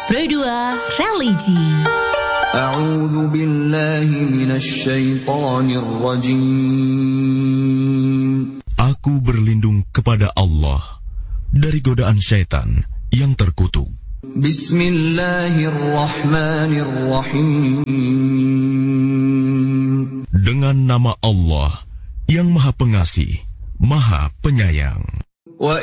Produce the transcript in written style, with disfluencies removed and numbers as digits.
Pro2 Religi. A'udzu billahi minasy syaithanir rajim. Aku berlindung kepada Allah dari godaan syaitan yang terkutuk. Bismillahirrahmanirrahim. Dengan nama Allah yang Maha Pengasih, Maha Penyayang.